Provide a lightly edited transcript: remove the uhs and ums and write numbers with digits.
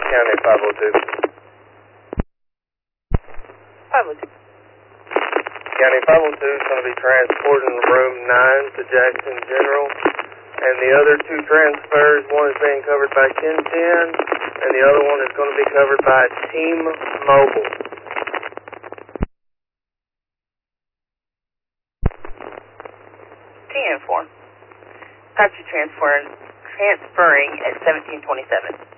County 502. 502. County 502 is going to be transporting room 9 to Jackson General. And the other two transfers, one is being covered by 1010, and the other one is going to be covered by Team Mobile. 10-4. Got you transferring at 1727.